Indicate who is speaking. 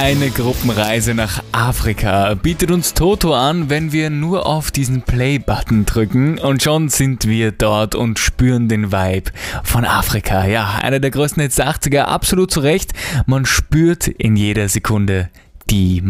Speaker 1: Eine Gruppenreise nach Afrika bietet uns Toto an, wenn wir nur auf diesen Play-Button drücken und schon sind wir dort und spüren den Vibe von Afrika. Ja, einer der größten Hits der 80er, absolut zu Recht. Man spürt in jeder Sekunde die